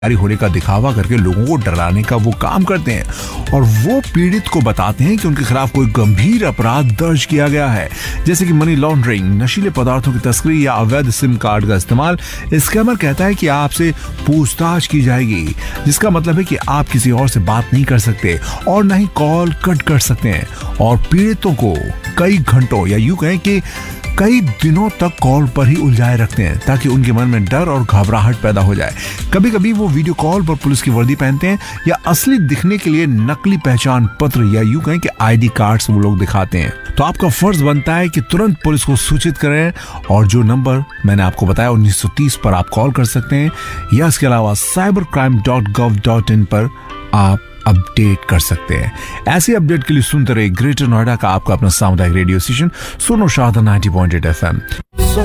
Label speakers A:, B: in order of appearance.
A: होने का दिखावा करके लोगों को डराने का वो काम करते हैं और वो पीड़ित को बताते हैं कि उनके खिलाफ कोई गंभीर अपराध दर्ज किया गया है, जैसे कि मनी लॉन्ड्रिंग, नशीले पदार्थों की तस्करी या अवैध सिम कार्ड का इस्तेमाल। स्कैमर कहता है कि आपसे पूछताछ की जाएगी, जिसका मतलब है कि आप किसी और से बात नहीं कर सकते और न ही कॉल कट कर सकते हैं, और पीड़ितों को कई घंटों या यूं कहें कि कई दिनों तक कॉल पर ही उलझाए रखते हैं ताकि उनके मन में डर और घबराहट पैदा हो जाए। कभी कभी वो वीडियो कॉल पर पुलिस की वर्दी पहनते हैं या असली दिखने के लिए नकली पहचान पत्र या यूं कहें कि आईडी कार्ड्स वो लोग दिखाते हैं। तो आपका फर्ज बनता है कि तुरंत पुलिस को सूचित करें, और जो नंबर मैंने आपको बताया 1930 पर आप कॉल कर सकते हैं, या इसके अलावा cybercrime.gov.in पर आप अपडेट कर सकते हैं। ऐसी अपडेट के लिए सुनते रहे ग्रेटर नोएडा का आपका अपना सामुदायिक रेडियो स्टेशन सुनो शारदा 90.8 FM।